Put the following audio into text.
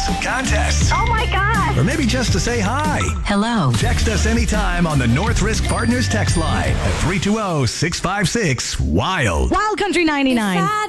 contests, Oh my God. or maybe just to say hi. Hello. Text us anytime on the North Risk Partners text line at 320-656-WILD. Wild Country 99.